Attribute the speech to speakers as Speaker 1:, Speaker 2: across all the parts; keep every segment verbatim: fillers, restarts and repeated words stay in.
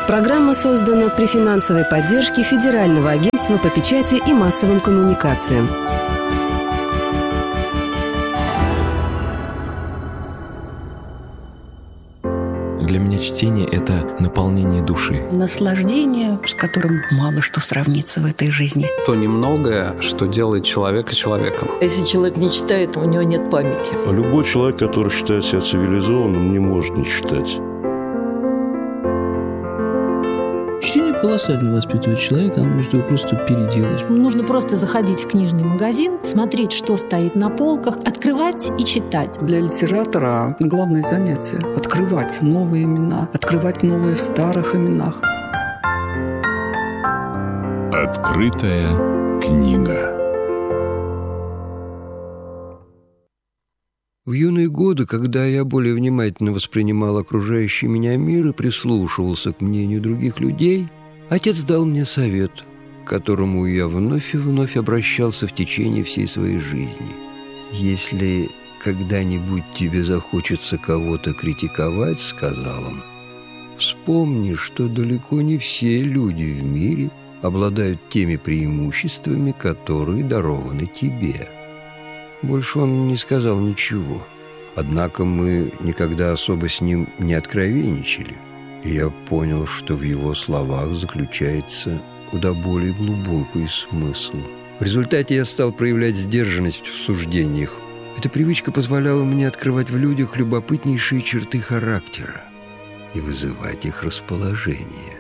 Speaker 1: Программа создана при финансовой поддержке Федерального агентства по печати и массовым коммуникациям.
Speaker 2: Для меня чтение – это наполнение души.
Speaker 3: Наслаждение, с которым мало что сравнится в этой жизни.
Speaker 4: То немногое, что делает человека человеком.
Speaker 5: Если человек не читает, у него нет памяти.
Speaker 6: Любой человек, который считает себя цивилизованным, не может не читать.
Speaker 7: Чтение колоссально воспитывает человека, оно может его просто переделать.
Speaker 8: Нужно просто заходить в книжный магазин, смотреть, что стоит на полках, открывать и читать.
Speaker 9: Для литератора главное занятие – открывать новые имена, открывать новые в старых именах.
Speaker 10: Открытая книга.
Speaker 11: В юные годы, когда я более внимательно воспринимал окружающий меня мир и прислушивался к мнению других людей, отец дал мне совет, к которому я вновь и вновь обращался в течение всей своей жизни. «Если когда-нибудь тебе захочется кого-то критиковать, — сказал он, — вспомни, что далеко не все люди в мире обладают теми преимуществами, которые дарованы тебе». Больше он не сказал ничего. Однако мы никогда особо с ним не откровенничали, и я понял, что в его словах заключается куда более глубокий смысл. В результате я стал проявлять сдержанность в суждениях. Эта привычка позволяла мне открывать в людях любопытнейшие черты характера и вызывать их расположение.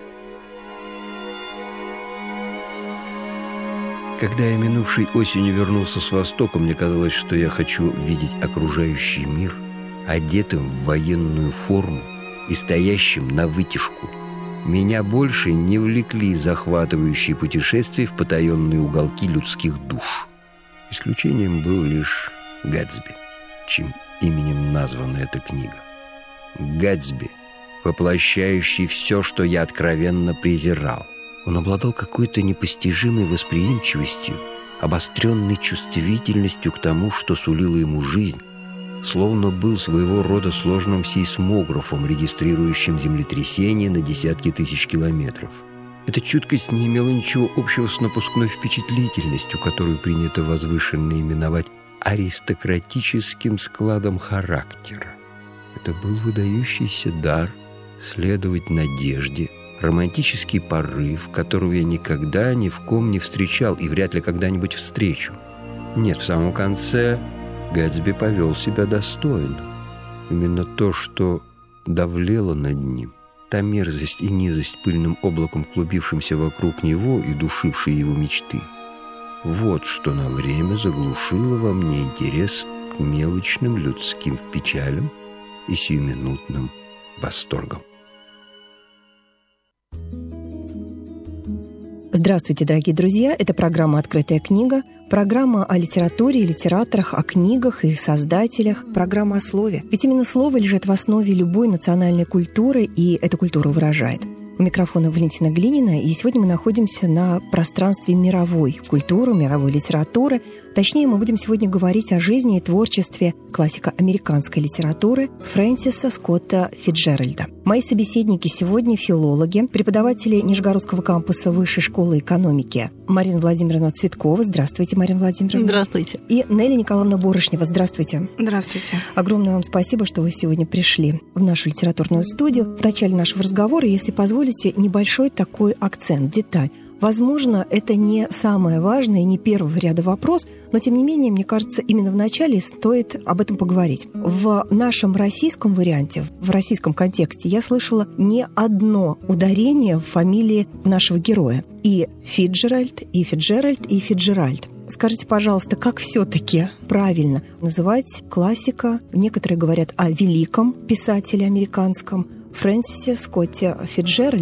Speaker 11: Когда я минувшей осенью вернулся с Востока, мне казалось, что я хочу видеть окружающий мир одетым в военную форму и стоящим на вытяжку. Меня больше не влекли захватывающие путешествия в потаенные уголки людских душ. Исключением был лишь Гэтсби, чьим именем названа эта книга. Гэтсби, воплощающий все, что я откровенно презирал. Он обладал какой-то непостижимой восприимчивостью, обостренной чувствительностью к тому, что сулила ему жизнь, словно был своего рода сложным сейсмографом, регистрирующим землетрясения на десятки тысяч километров. Эта чуткость не имела ничего общего с напускной впечатлительностью, которую принято возвышенно именовать аристократическим складом характера. Это был выдающийся дар следовать надежде, романтический порыв, которого я никогда ни в ком не встречал и вряд ли когда-нибудь встречу. Нет, в самом конце Гэтсби повел себя достойно. Именно то, что давлело над ним, та мерзость и низость пыльным облаком, клубившимся вокруг него и душившие его мечты, вот что на время заглушило во мне интерес к мелочным людским печалям и сиюминутным восторгам.
Speaker 12: Здравствуйте, дорогие друзья! Это программа «Открытая книга», программа о литературе и литераторах, о книгах и их создателях, программа о слове. Ведь именно слово лежит в основе любой национальной культуры, и эту культуру выражает. У микрофона Валентина Глинина, и сегодня мы находимся на пространстве мировой культуры, мировой литературы. Точнее, мы будем сегодня говорить о жизни и творчестве классика американской литературы Фрэнсиса Скотта Фитджеральда. Мои собеседники сегодня – филологи, преподаватели Нижегородского кампуса Высшей школы экономики Марина Владимировна Цветкова. Здравствуйте, Марина Владимировна.
Speaker 5: Здравствуйте.
Speaker 12: И Нелли Николаевна Борошнева. Здравствуйте.
Speaker 13: Здравствуйте.
Speaker 12: Огромное вам спасибо, что вы сегодня пришли в нашу литературную студию. В начале нашего разговора, если позволите, небольшой такой акцент, деталь. Возможно, это не самое важное и не первого ряда вопрос, но, тем не менее, мне кажется, именно в начале стоит об этом поговорить. В нашем российском варианте, в российском контексте, я слышала не одно ударение в фамилии нашего героя. И Фитджеральд, и Фитджеральд, и Фитджеральд. Скажите, пожалуйста, как все-таки правильно называть классика? Некоторые говорят о великом писателе американском Фрэнсисе Скотте Фитджеральде.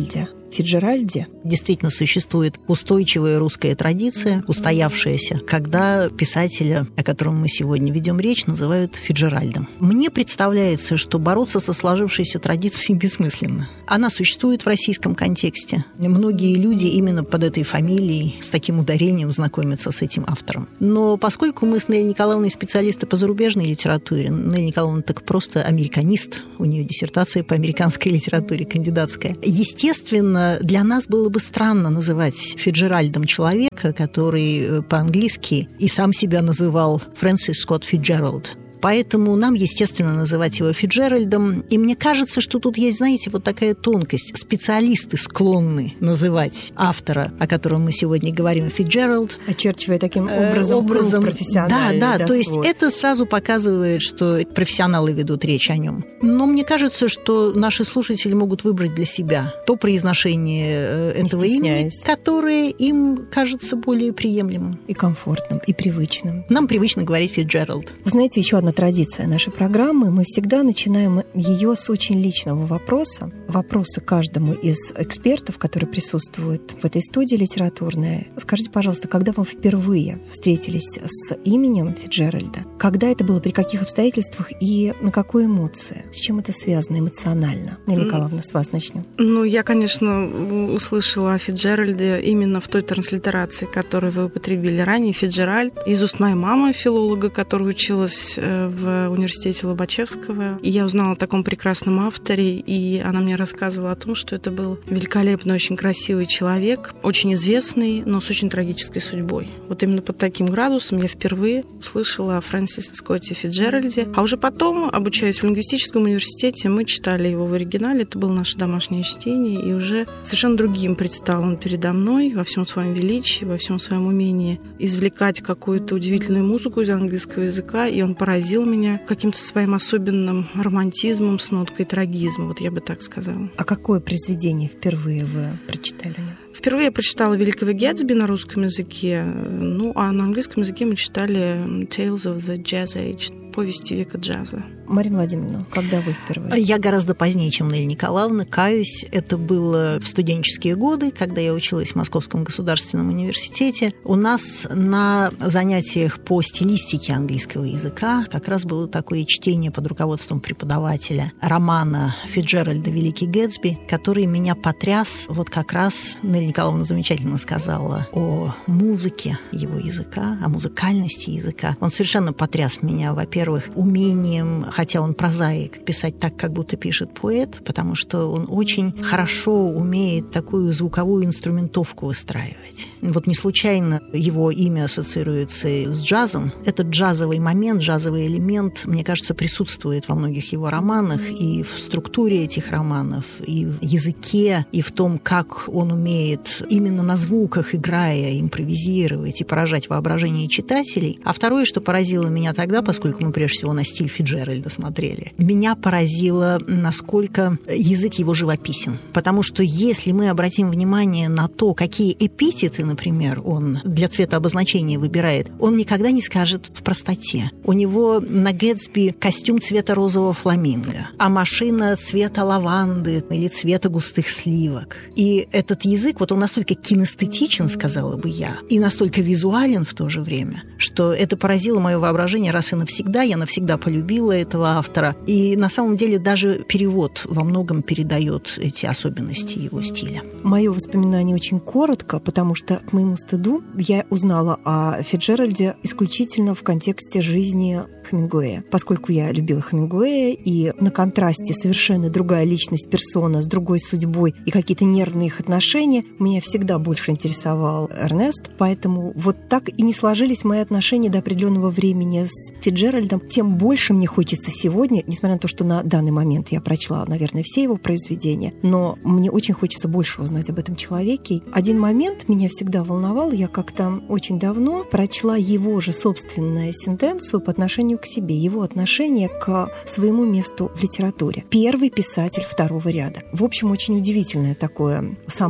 Speaker 12: Фицджеральде?
Speaker 3: Действительно существует устойчивая русская традиция, устоявшаяся, когда писателя, о котором мы сегодня ведем речь, называют Фицджеральдом. Мне представляется, что бороться со сложившейся традицией бессмысленно. Она существует в российском контексте. Многие люди именно под этой фамилией, с таким ударением знакомятся с этим автором. Но поскольку мы с Нелли Николаевной специалисты по зарубежной литературе, Нелли Николаевна так просто американист, у нее диссертация по американской литературе кандидатская. Естественно, для нас было бы странно называть Фицджеральдом человека, который по-английски и сам себя называл Фрэнсис Скотт Фицджеральд. Поэтому нам, естественно, называть его Фицджеральдом. И мне кажется, что тут есть, знаете, вот такая тонкость. Специалисты склонны называть автора, о котором мы сегодня говорим, Фицджеральд.
Speaker 12: Очерчивая таким образом, э, образом профессиональный.
Speaker 3: Да, да,
Speaker 12: да,
Speaker 3: то есть
Speaker 12: свой.
Speaker 3: Это сразу показывает, что профессионалы ведут речь о нем. Но мне кажется, что наши слушатели могут выбрать для себя то произношение этого имени, которое им кажется более приемлемым.
Speaker 12: И комфортным, и привычным.
Speaker 3: Нам привычно говорить Фицджеральд.
Speaker 12: Вы знаете, еще одна традиция нашей программы. Мы всегда начинаем ее с очень личного вопроса. Вопроса каждому из экспертов, которые присутствуют в этой студии литературной. Скажите, пожалуйста, когда вы впервые встретились с именем Фицджеральда? Когда это было, при каких обстоятельствах и на какой эмоции? С чем это связано эмоционально? Нелли Николаевна, с вас начнем.
Speaker 10: Ну, я, конечно, услышала о Фицджеральде именно в той транслитерации, которую вы употребили ранее. Фицджеральд из уст моей мамы, филолога, которая училась в университете Лобачевского. И я узнала о таком прекрасном авторе, и она мне рассказывала о том, что это был великолепный, очень красивый человек, очень известный, но с очень трагической судьбой. Вот именно под таким градусом я впервые услышала о Фрэнсисе Скотте Фицджеральде. А уже потом, обучаясь в лингвистическом университете, мы читали его в оригинале, это было наше домашнее чтение, и уже совершенно другим предстал он передо мной во всем своем величии, во всем своем умении извлекать какую-то удивительную музыку из английского языка, и он поразил меня каким-то своим особенным романтизмом с ноткой трагизма, вот я бы так сказала.
Speaker 12: А какое произведение впервые вы прочитали?
Speaker 10: Впервые я прочитала «Великого Гэтсби» на русском языке, ну а на английском языке мы читали «Tales of the Jazz Age», повести века джаза.
Speaker 12: Марина Владимировна, когда вы впервые?
Speaker 3: Я гораздо позднее, чем Нелли Николаевна, каюсь. Это было в студенческие годы, когда я училась в Московском государственном университете. У нас на занятиях по стилистике английского языка как раз было такое чтение под руководством преподавателя романа Фицджеральда «Великий Гэтсби», который меня потряс. Вот как раз Нелли Николаевна замечательно сказала о музыке его языка, о музыкальности языка. Он совершенно потряс меня, во-первых, Во-первых, умением, хотя он прозаик, писать так, как будто пишет поэт, потому что он очень хорошо умеет такую звуковую инструментовку выстраивать. Вот не случайно его имя ассоциируется с джазом. Этот джазовый момент, джазовый элемент, мне кажется, присутствует во многих его романах, и в структуре этих романов, и в языке, и в том, как он умеет именно на звуках, играя, импровизировать и поражать воображение читателей. А второе, что поразило меня тогда, поскольку мы прежде всего на стиль Фицджеральда смотрели, меня поразило, насколько язык его живописен. Потому что если мы обратим внимание на то, какие эпитеты, например, он для цветообозначения выбирает, он никогда не скажет в простоте. У него на Гэтсби костюм цвета розового фламинго, а машина цвета лаванды или цвета густых сливок. И этот язык, вот он настолько кинестетичен, сказала бы я, и настолько визуален в то же время, что это поразило мое воображение раз и навсегда. Я навсегда полюбила этого автора. И на самом деле даже перевод во многом передает эти особенности его стиля.
Speaker 12: Мое воспоминание очень коротко, потому что, к моему стыду, я узнала о Фицджеральде исключительно в контексте жизни Хемингуэя. Поскольку я любила Хемингуэя, и на контрасте совершенно другая личность, персона с другой судьбой и какие-то нервные их отношения, меня всегда больше интересовал Эрнест. Поэтому вот так и не сложились мои отношения до определенного времени с Фицджеральдом. Тем больше мне хочется сегодня, несмотря на то, что на данный момент я прочла, наверное, все его произведения, но мне очень хочется больше узнать об этом человеке. Один момент меня всегда волновал. Я как-то очень давно прочла его же собственную сентенцию по отношению к себе, его отношение к своему месту в литературе. Первый писатель второго ряда. В общем, очень удивительное такое самоопределение.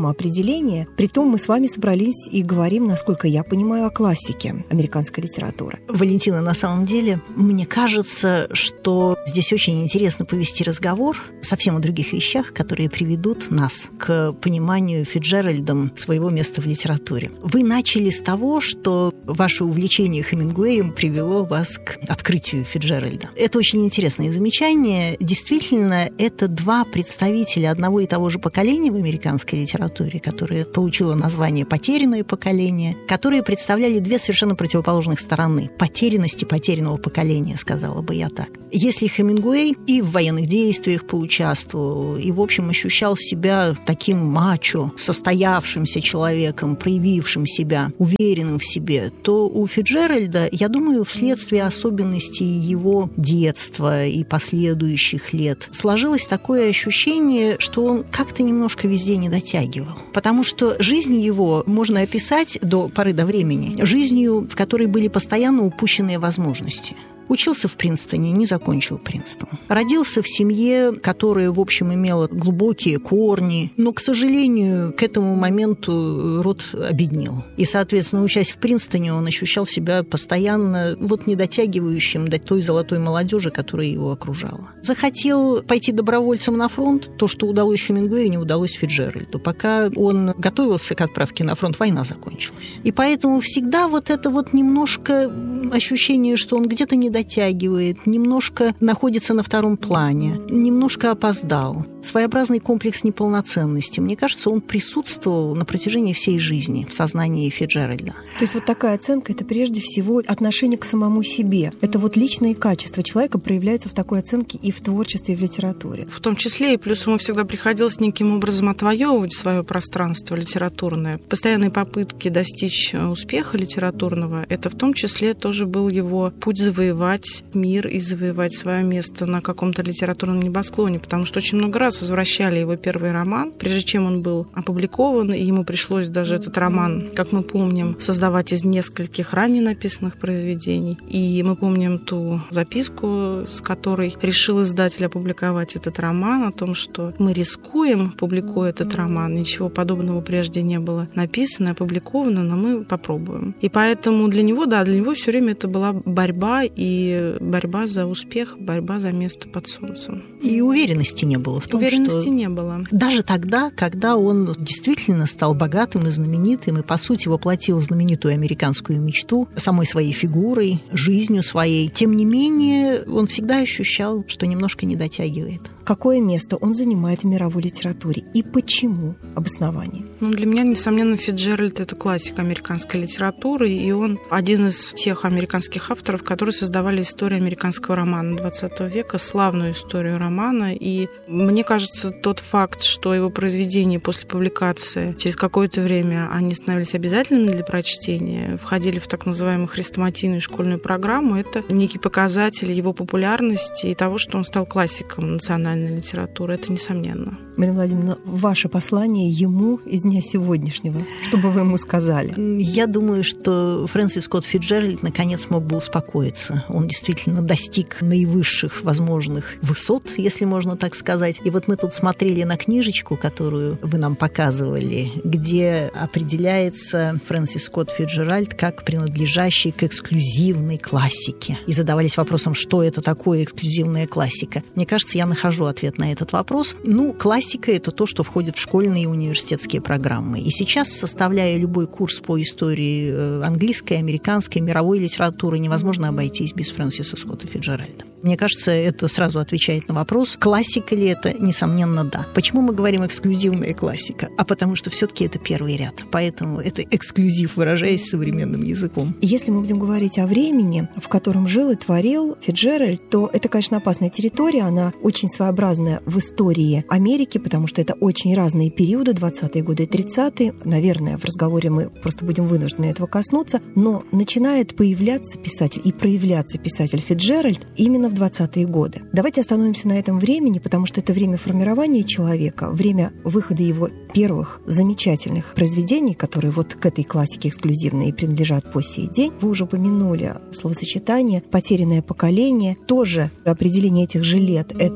Speaker 12: поколения. Притом мы с вами собрались и говорим, насколько я понимаю, о классике американской литературы.
Speaker 3: Валентина, на самом деле, мне кажется, что здесь очень интересно повести разговор совсем о других вещах, которые приведут нас к пониманию Фицджеральдом своего места в литературе. Вы начали с того, что ваше увлечение Хемингуэем привело вас к открытию Фицджеральда. Это очень интересное замечание. Действительно, это два представителя одного и того же поколения в американской литературе, которое получило название «Потерянное поколение», которые представляли две совершенно противоположных стороны. Потерянности потерянного поколения, сказала бы я так. Если Хемингуэй и в военных действиях поучаствовал, и, в общем, ощущал себя таким мачо, состоявшимся человеком, проявившим себя, уверенным в себе, то у Фицджеральда, я думаю, вследствие особенностей его детства и последующих лет, сложилось такое ощущение, что он как-то немножко везде не дотягивал. Потому что жизнь его можно описать до поры до времени жизнью, в которой были постоянно упущенные возможности. Учился в Принстоне, не закончил Принстон. Родился в семье, которая, в общем, имела глубокие корни, но, к сожалению, к этому моменту род обеднел. И, соответственно, учась в Принстоне, он ощущал себя постоянно вот недотягивающим до той золотой молодежи, которая его окружала. Захотел пойти добровольцем на фронт. То, что удалось Хемингуэю, не удалось Фицджеральду. Пока он готовился к отправке на фронт, война закончилась. И поэтому всегда вот это вот немножко ощущение, что он где-то не дотягивает, немножко находится на втором плане, немножко опоздал. Своеобразный комплекс неполноценности. Мне кажется, он присутствовал на протяжении всей жизни в сознании Фицджеральда.
Speaker 12: То есть вот такая оценка – это прежде всего отношение к самому себе. Это вот личные качества человека проявляются в такой оценке и в творчестве, и в литературе.
Speaker 10: В том числе, и плюс ему всегда приходилось неким образом отвоевывать свое пространство литературное. Постоянные попытки достичь успеха литературного – это в том числе тоже был его путь завоевать мир и завоевать свое место на каком-то литературном небосклоне, потому что очень много раз возвращали его первый роман, прежде чем он был опубликован, и ему пришлось даже этот роман, как мы помним, создавать из нескольких ранее написанных произведений. И мы помним ту записку, с которой решил издатель опубликовать этот роман, о том, что мы рискуем, публикуя этот роман, ничего подобного прежде не было написано, опубликовано, но мы попробуем. И поэтому для него, да, для него все время это была борьба, и борьба за успех, борьба за место под солнцем.
Speaker 3: И уверенности не было в том,
Speaker 10: Уверенности
Speaker 3: что
Speaker 10: не было.
Speaker 3: Даже тогда, когда он действительно стал богатым и знаменитым, и, по сути, воплотил знаменитую американскую мечту самой своей фигурой, жизнью своей, тем не менее, он всегда ощущал, что немножко не дотягивает.
Speaker 12: Какое место он занимает в мировой литературе и почему? Обоснование.
Speaker 10: Ну, для меня, несомненно, Фицджеральд – это классик американской литературы, и он один из тех американских авторов, которые создавали историю американского романа двадцатого века, славную историю романа. И мне кажется, тот факт, что его произведения после публикации через какое-то время они становились обязательными для прочтения, входили в так называемую хрестоматийную школьную программу, это некий показатель его популярности и того, что он стал классиком национальной литературы. Это несомненно.
Speaker 12: Марина Владимировна, ваше послание ему из дня сегодняшнего, что бы вы ему сказали?
Speaker 3: Я думаю, что Фрэнсис Скотт Фицджеральд наконец мог бы успокоиться. Он действительно достиг наивысших возможных высот, если можно так сказать. И вот мы тут смотрели на книжечку, которую вы нам показывали, где определяется Фрэнсис Скотт Фицджеральд как принадлежащий к эксклюзивной классике. И задавались вопросом, что это такое эксклюзивная классика. Мне кажется, я нахожу ответ на этот вопрос. Ну, классика – это то, что входит в школьные и университетские программы. И сейчас, составляя любой курс по истории английской, американской, мировой литературы, невозможно обойтись без Фрэнсиса Скотта Фицджеральда. Мне кажется, это сразу отвечает на вопрос, классика ли это? Несомненно, да. Почему мы говорим эксклюзивная классика? А потому что все-таки это первый ряд. Поэтому это эксклюзив, выражаясь современным языком.
Speaker 12: Если мы будем говорить о времени, в котором жил и творил Фицджеральд, то это, конечно, опасная территория. Она очень своеобразная в истории Америки, потому что это очень разные периоды, двадцатые годы и тридцатые. Наверное, в разговоре мы просто будем вынуждены этого коснуться. Но начинает появляться писатель и проявляться писатель Фицджеральд именно в двадцатые годы. Давайте остановимся на этом времени, потому что это время формирования человека, время выхода его первых замечательных произведений, которые вот к этой классике эксклюзивной и принадлежат по сей день. Вы уже упомянули словосочетание «потерянное поколение». Тоже определение этих же лет – это эпоха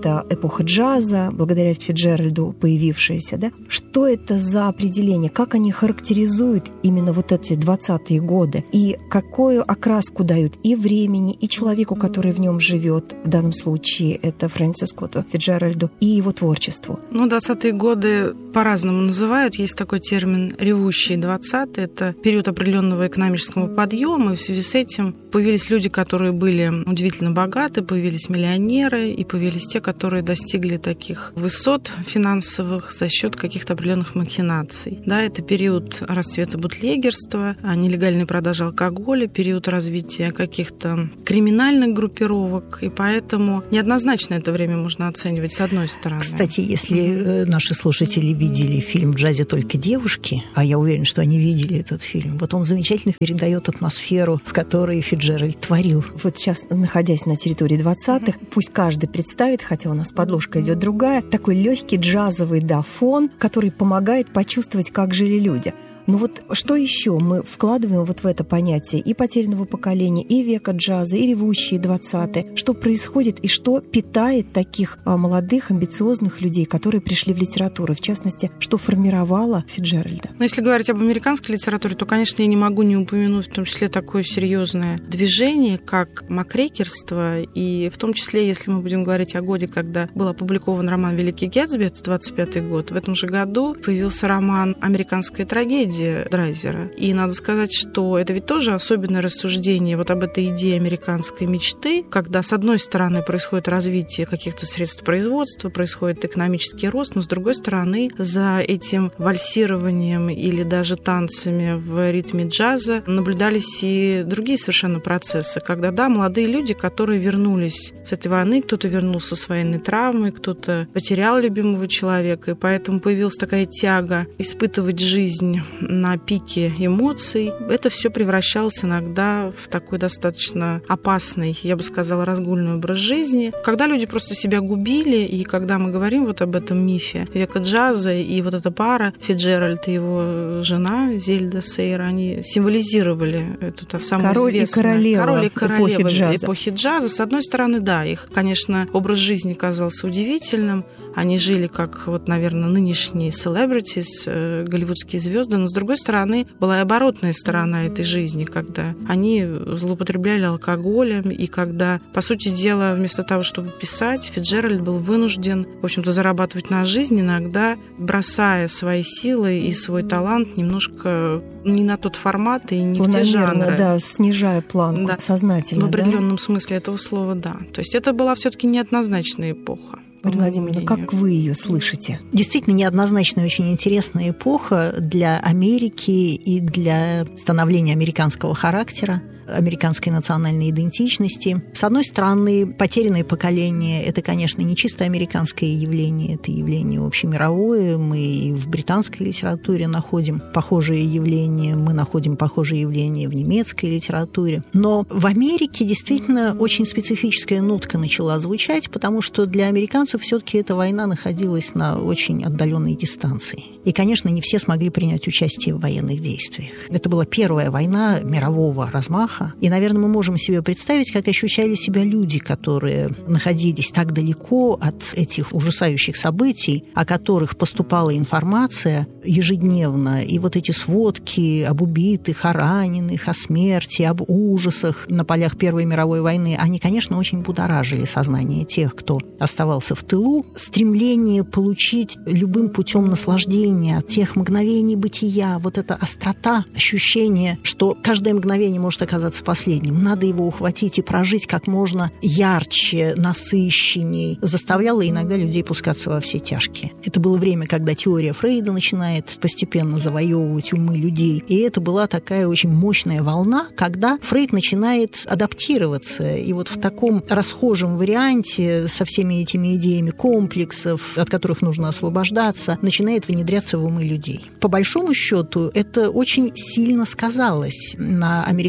Speaker 12: эпоха джаза, благодаря Фицджеральду появившаяся, да? Что это за определение? Как они характеризуют именно вот эти двадцатые годы? И какую окраску дают и времени, и человеку, который в нем живет, в данном случае это Фрэнсису Скотту Фицджеральду, и его творчеству?
Speaker 10: Ну, двадцатые годы по-разному называют. Есть такой термин «ревущие двадцатые». Это период определенного экономического подъема, и в связи с этим появились люди, которые были удивительно богаты, появились миллионеры, и появились те, которые достигли таких высот финансовых за счет каких-то определенных махинаций. Да, это период расцвета бутлегерства, нелегальной продажи алкоголя, период развития каких-то криминальных группировок, и поэтому неоднозначно это время можно оценивать с одной стороны.
Speaker 3: Кстати, если наши слушатели видели фильм «В джазе только девушки», а я уверена, что они видели этот фильм, вот он замечательно передает атмосферу, в которой Фицджеральд творил.
Speaker 12: Вот сейчас, находясь на территории двадцатых, пусть каждый представит, хотя у нас подложка идет другая, такой легкий джазовый, да, фон, который помогает почувствовать, как жили люди. Ну вот что еще мы вкладываем вот в это понятие и потерянного поколения, и века джаза, и ревущие двадцатые? Что происходит и что питает таких а, молодых, амбициозных людей, которые пришли в литературу? В частности, что формировало Фицджеральда?
Speaker 10: Но если говорить об американской литературе, то, конечно, я не могу не упомянуть в том числе такое серьезное движение, как макрекерство, и в том числе, если мы будем говорить о годе, когда был опубликован роман «Великий Гэтсби», это двадцать пятый год, в этом же году появился роман «Американская трагедия» Драйзера. И надо сказать, что это ведь тоже особенное рассуждение вот об этой идее американской мечты, когда, с одной стороны, происходит развитие каких-то средств производства, происходит экономический рост, но, с другой стороны, за этим вальсированием или даже танцами в ритме джаза наблюдались и другие совершенно процессы, когда, да, молодые люди, которые вернулись с этой войны, кто-то вернулся с военной травмой, кто-то потерял любимого человека, и поэтому появилась такая тяга испытывать жизнь на пике эмоций. Это все превращалось иногда в такой достаточно опасный, я бы сказала, разгульный образ жизни, когда люди просто себя губили, и когда мы говорим вот об этом мифе века джаза, и вот эта пара Фицджеральд и его жена Зельда Сейер, они символизировали эту та самую
Speaker 12: Король
Speaker 10: известную...
Speaker 12: и королева,
Speaker 10: Король и королева
Speaker 12: эпохи джаза.
Speaker 10: эпохи джаза. С одной стороны, да, их, конечно, образ жизни казался удивительным, они жили как, вот, наверное, нынешние celebrities, голливудские звезды, но, с другой стороны, была и оборотная сторона этой жизни, когда они злоупотребляли алкоголем, и когда, по сути дела, вместо того, чтобы писать, Фицджеральд был вынужден, в общем-то, зарабатывать на жизнь, иногда бросая свои силы и свой талант немножко не на тот формат и не в те жанры.
Speaker 12: Да, снижая планку, да, сознательно.
Speaker 10: В определенном
Speaker 12: да?
Speaker 10: смысле этого слова, да. То есть это была все-таки неоднозначная эпоха.
Speaker 12: Марина Владимировна, как вы ее слышите?
Speaker 3: Действительно, неоднозначная, очень интересная эпоха для Америки и для становления американского характера, американской национальной идентичности. С одной стороны, потерянное поколение – это, конечно, не чисто американское явление, это явление общемировое. Мы и в британской литературе находим похожие явления, мы находим похожие явления в немецкой литературе. Но в Америке действительно очень специфическая нотка начала звучать, потому что для американцев все-таки эта война находилась на очень отдаленной дистанции. И, конечно, не все смогли принять участие в военных действиях. Это была первая война мирового размаха. И, наверное, мы можем себе представить, как ощущали себя люди, которые находились так далеко от этих ужасающих событий, о которых поступала информация ежедневно. И вот эти сводки об убитых, о раненых, о смерти, об ужасах на полях Первой мировой войны, они, конечно, очень будоражили сознание тех, кто оставался в тылу. Стремление получить любым путем наслаждения от тех мгновений бытия, вот эта острота, ощущение, что каждое мгновение может оказаться последним. Надо его ухватить и прожить как можно ярче, насыщенней. Заставляло иногда людей пускаться во все тяжкие. Это было время, когда теория Фрейда начинает постепенно завоевывать умы людей. И это была такая очень мощная волна, когда Фрейд начинает адаптироваться. И вот в таком расхожем варианте со всеми этими идеями комплексов, от которых нужно освобождаться, начинает внедряться в умы людей. По большому счету, это очень сильно сказалось на американском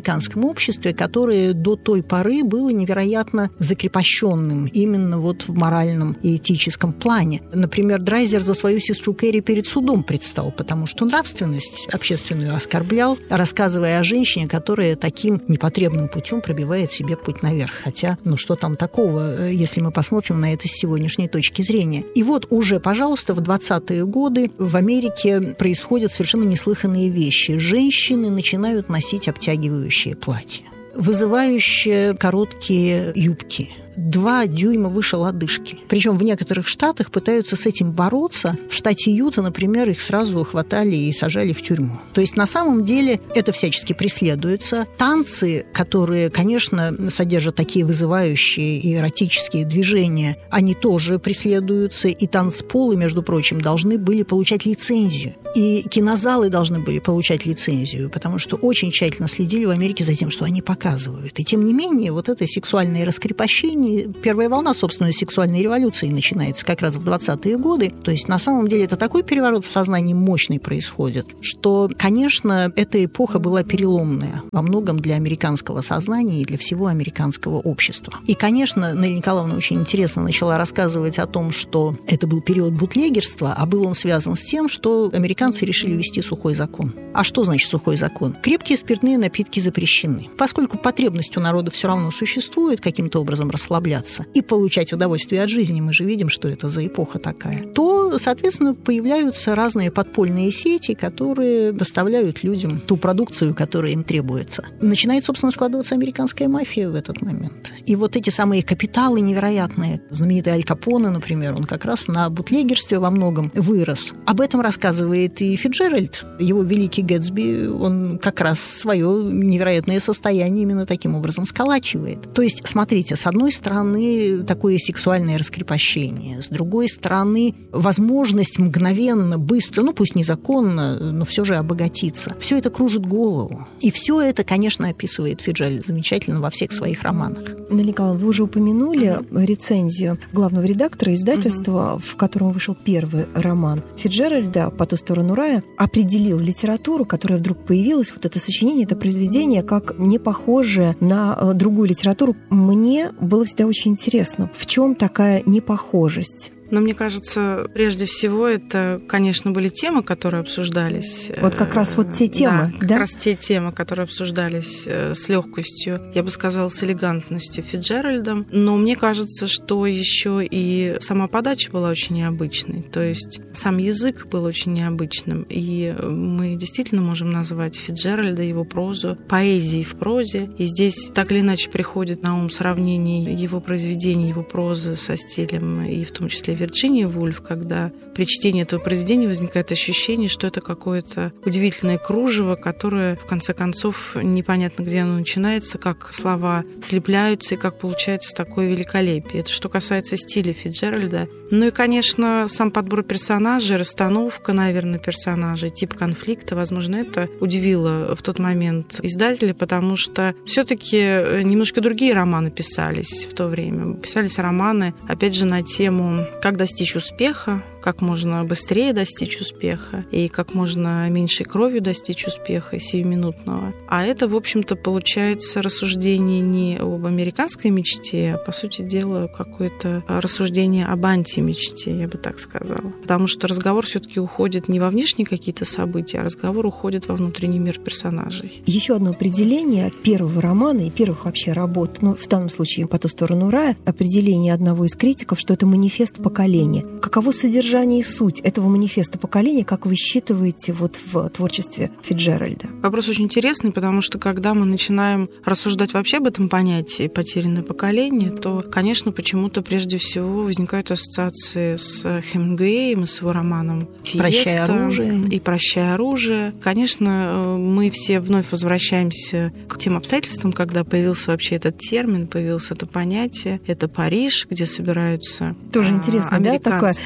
Speaker 3: обществе, которое до той поры было невероятно закрепощенным именно вот в моральном и этическом плане. Например, Драйзер за свою сестру Кэрри перед судом предстал, потому что нравственность общественную оскорблял, рассказывая о женщине, которая таким непотребным путем пробивает себе путь наверх. Хотя, ну что там такого, если мы посмотрим на это с сегодняшней точки зрения. И вот уже, пожалуйста, в двадцатые годы в Америке происходят совершенно неслыханные вещи. Женщины начинают носить обтягивающие платья, вызывающие короткие юбки, два дюйма выше лодыжки. Причем в некоторых штатах пытаются с этим бороться. В штате Юта, например, их сразу хватали и сажали в тюрьму. То есть на самом деле это всячески преследуется. Танцы, которые, конечно, содержат такие вызывающие и эротические движения, они тоже преследуются. И танцполы, между прочим, должны были получать лицензию. И кинозалы должны были получать лицензию, потому что очень тщательно следили в Америке за тем, что они показывают. И тем не менее, вот это сексуальное раскрепощение, первая волна, собственно, сексуальной революции начинается как раз в двадцатые годы. То есть, на самом деле, это такой переворот в сознании мощный происходит, что, конечно, эта эпоха была переломная во многом для американского сознания и для всего американского общества. И, конечно, Нелли Николаевна очень интересно начала рассказывать о том, что это был период бутлегерства, а был он связан с тем, что американцы решили ввести сухой закон. А что значит сухой закон? Крепкие спиртные напитки запрещены. Поскольку потребность у народа все равно существует, каким-то образом расслабляться и получать удовольствие от жизни, мы же видим, что это за эпоха такая, то, соответственно, появляются разные подпольные сети, которые доставляют людям ту продукцию, которая им требуется. Начинает, собственно, складываться американская мафия в этот момент. И вот эти самые капиталы невероятные, знаменитый Аль Капоне, например, он как раз на бутлегерстве во многом вырос. Об этом рассказывает и Фицджеральд. Его «Великий Гэтсби», он как раз свое невероятное состояние именно таким образом сколачивает. То есть, смотрите, с одной стороны, такое сексуальное раскрепощение, с другой стороны, возможность мгновенно, быстро, ну пусть незаконно, но все же обогатиться. Все это кружит голову. И все это, конечно, описывает Фицджеральд замечательно во всех своих романах.
Speaker 12: Нелли Николаевна, вы уже упомянули uh-huh. рецензию главного редактора издательства, uh-huh. в котором вышел первый роман Фицджеральда «По ту сторону рая», определил литературу, которая вдруг появилась, вот это сочинение, это произведение, как не похожее на другую литературу. Мне было всегда очень интересно, в чем такая непохожесть?
Speaker 10: Но мне кажется, прежде всего, это, конечно, были темы, которые обсуждались.
Speaker 12: Вот как раз вот те темы,
Speaker 10: да? Как
Speaker 12: да?
Speaker 10: раз те темы, которые обсуждались с легкостью, я бы сказала, с элегантностью Фицджеральдом. Но мне кажется, что еще и сама подача была очень необычной. То есть сам язык был очень необычным. И мы действительно можем назвать Фицджеральда, его прозу, поэзией в прозе. И здесь так или иначе приходит на ум сравнение его произведений, его прозы со стилем, и в том числе Вирджиния Вульф, когда при чтении этого произведения возникает ощущение, что это какое-то удивительное кружево, которое, в конце концов, непонятно, где оно начинается, как слова слепляются и как получается такое великолепие. Это что касается стиля Фицджеральда. Ну и, конечно, сам подбор персонажей, расстановка, наверное, персонажей, тип конфликта, возможно, это удивило в тот момент издателя, потому что все-таки немножко другие романы писались в то время. Писались романы, опять же, на тему «Как достичь успеха», как можно быстрее достичь успеха и как можно меньшей кровью достичь успеха сиюминутного. А это, в общем-то, получается рассуждение не об американской мечте, а, по сути дела, какое-то рассуждение об антимечте, я бы так сказала. Потому что разговор все-таки уходит не во внешние какие-то события, а разговор уходит во внутренний мир персонажей.
Speaker 12: Еще одно определение первого романа и первых вообще работ, ну, в данном случае «По ту сторону рая», определение одного из критиков, что это манифест поколения. Каково содержание и суть этого манифеста поколения, как вы считываете вот в творчестве Фицджеральда?
Speaker 10: Вопрос очень интересный, потому что когда мы начинаем рассуждать вообще об этом понятии «потерянное поколение», то, конечно, почему-то прежде всего возникают ассоциации с Хемингуэем и с его романом
Speaker 3: «Прощай оружие».
Speaker 10: И «Прощай оружие». Конечно, мы все вновь возвращаемся к тем обстоятельствам, когда появился вообще этот термин, появилось это понятие. Это Париж, где собираются
Speaker 12: тоже интересно, да, такая,
Speaker 10: да.
Speaker 12: такая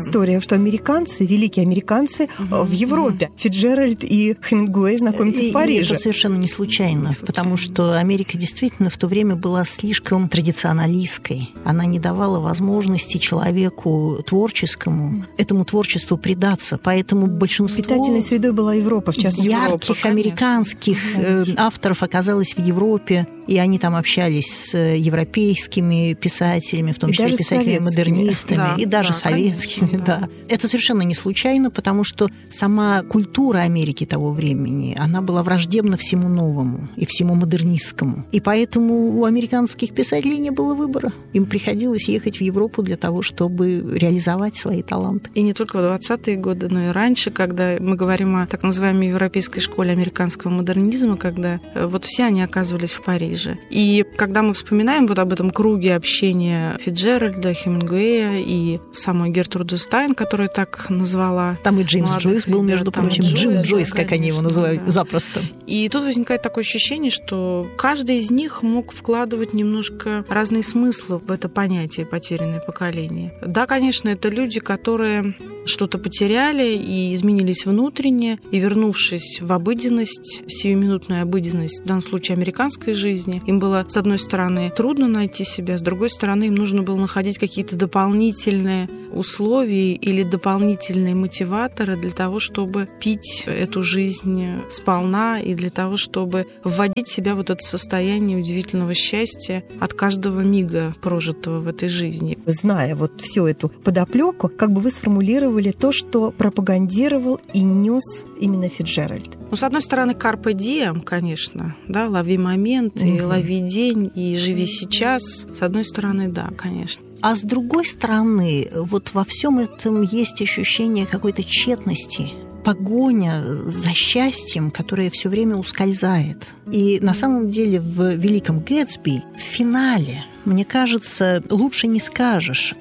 Speaker 12: история, что американцы, великие американцы угу. в Европе. Угу. Фицджеральд и Хемингуэй знакомятся
Speaker 3: и,
Speaker 12: в Париже.
Speaker 3: И это совершенно не случайно, не случайно, потому что Америка действительно в то время была слишком традиционалистской. Она не давала возможности человеку творческому, этому творчеству предаться. Поэтому большинство...
Speaker 12: Питательной средой была Европа, в частности.
Speaker 3: Ярких Европа, американских э, авторов оказалось в Европе, и они там общались с европейскими писателями, в том и числе писателями-модернистами, да, и даже да, советскими. Конечно, да. Да. Это совершенно не случайно, потому что сама культура Америки того времени, она была враждебна всему новому и всему модернистскому. И поэтому у американских писателей не было выбора. Им приходилось ехать в Европу для того, чтобы реализовать свои таланты.
Speaker 10: И не только в двадцатые годы, но и раньше, когда мы говорим о так называемой европейской школе американского модернизма, когда вот все они оказывались в Париже. И когда мы вспоминаем вот об этом круге общения Фицджеральда, Хемингуэя и самой Гертруды Стайн, которую так назвала...
Speaker 3: Там и Джеймс Джойс был, между прочим.
Speaker 10: Джойс,
Speaker 3: Джим Джойс,
Speaker 10: да,
Speaker 3: как
Speaker 10: конечно,
Speaker 3: они его называют,
Speaker 10: да.
Speaker 3: запросто.
Speaker 10: И тут возникает такое ощущение, что каждый из них мог вкладывать немножко разные смыслы в это понятие «потерянное поколение». Да, конечно, это люди, которые что-то потеряли и изменились внутренне, и, вернувшись в обыденность, сиюминутную обыденность, в данном случае американской жизни, им было, с одной стороны, трудно найти себя, с другой стороны, им нужно было находить какие-то дополнительные условия или дополнительные мотиваторы для того, чтобы пить эту жизнь сполна и для того, чтобы вводить в себя вот это состояние удивительного счастья от каждого мига, прожитого в этой жизни.
Speaker 12: Зная вот всю эту подоплеку, как бы вы сформулировали то, что пропагандировал и нес именно Фицджеральд?
Speaker 10: Ну, с одной стороны, carpe diem, конечно, да, лови момент, и лови день, и живи сейчас. С одной стороны, да, конечно.
Speaker 3: А с другой стороны, вот во всем этом есть ощущение какой-то тщетности, погоня за счастьем, которое все время ускользает. И на самом деле в «Великом Гэтсби» в финале, мне кажется, лучше не скажешь.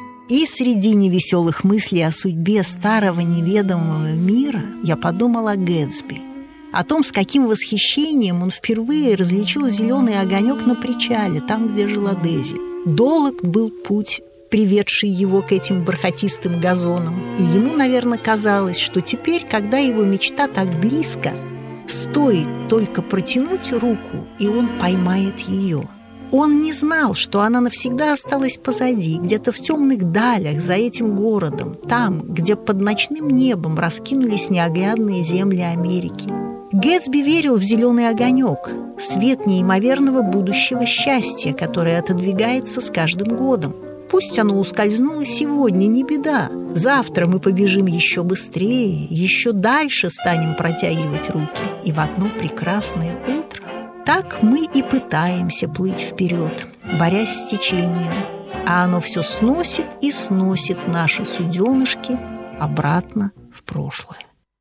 Speaker 3: И среди невеселых мыслей о судьбе старого неведомого мира я подумала о Гэтсби, о том, с каким восхищением он впервые различил зеленый огонек на причале, там, где жила Дейзи. Долг был путь, приведший его к этим бархатистым газонам, и ему, наверное, казалось, что теперь, когда его мечта так близко, стоит только протянуть руку, и он поймает ее. Он не знал, что она навсегда осталась позади, где-то в темных далях за этим городом, там, где под ночным небом раскинулись неоглядные земли Америки. Гэтсби верил в зеленый огонек, свет неимоверного будущего счастья, которое отодвигается с каждым годом. Пусть оно ускользнуло сегодня, не беда. Завтра мы побежим еще быстрее, еще дальше станем протягивать руки. И в одно прекрасное утро так мы и пытаемся плыть вперед, борясь с течением, а оно все сносит и сносит наши суденышки обратно в прошлое.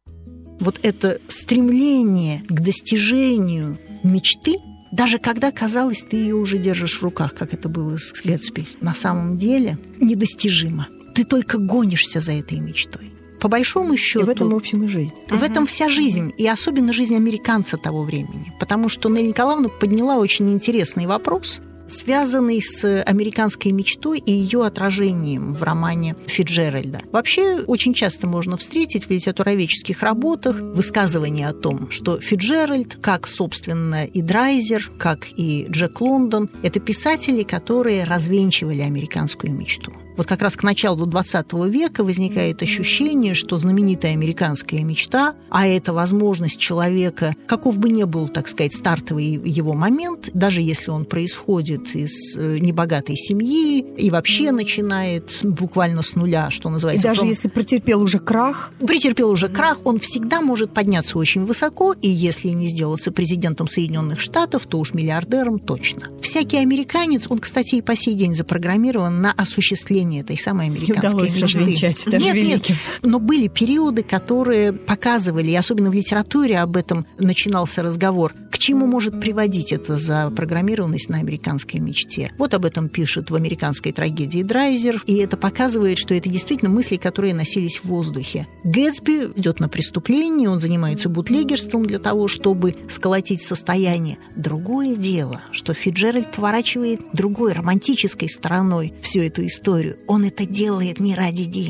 Speaker 3: Вот это стремление к достижению мечты, даже когда, казалось, ты ее уже держишь в руках, как это было с Гэтсби, на самом деле недостижимо. Ты только гонишься за этой мечтой. По большому счету...
Speaker 12: И в этом, в общем, и жизнь.
Speaker 3: В этом вся жизнь, и особенно жизнь американца того времени. Потому что Нелли Николаевна подняла очень интересный вопрос, связанный с американской мечтой и ее отражением в романе Фицджеральда. Вообще, очень часто можно встретить в литературоведческих работах высказывания о том, что Фицджеральд, как, собственно, и Драйзер, как и Джек Лондон, это писатели, которые развенчивали американскую мечту. Вот как раз к началу двадцатого века возникает ощущение, что знаменитая американская мечта, а это возможность человека, каков бы ни был, так сказать, стартовый его момент, даже если он происходит из небогатой семьи и вообще начинает буквально с нуля, что называется.
Speaker 12: И даже если претерпел уже крах.
Speaker 3: Претерпел уже крах, он всегда может подняться очень высоко, и если не сделаться президентом Соединенных Штатов, то уж миллиардером точно. Всякий американец, он, кстати, и по сей день запрограммирован на осуществление этой самой американской мечты.
Speaker 12: Даже
Speaker 3: нет,
Speaker 12: великим.
Speaker 3: нет, но были периоды, которые показывали, и особенно в литературе об этом начинался разговор, к чему может приводить эта запрограммированность на американской мечте. Вот об этом пишет в «Американской трагедии» Драйзер, и это показывает, что это действительно мысли, которые носились в воздухе. Гэтсби идет на преступление, он занимается бутлегерством для того, чтобы сколотить состояние. Другое дело, что Фицджеральд поворачивает другой, романтической стороной всю эту историю. Он это делает не ради денег.